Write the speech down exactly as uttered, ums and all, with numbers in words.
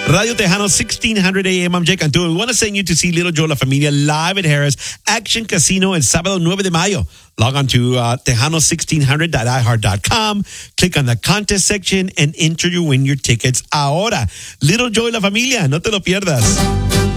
Radio Tejano, sixteen hundred A M. I'm Jake Cantu. We want to send you to see Little Joe La Familia live at Harris Action Casino el sábado nueve de mayo. Log on to uh, tejano sixteen hundred dot i heart dot com. Click on the contest section and enter to win your tickets ahora. Little Joe La Familia, no te lo pierdas.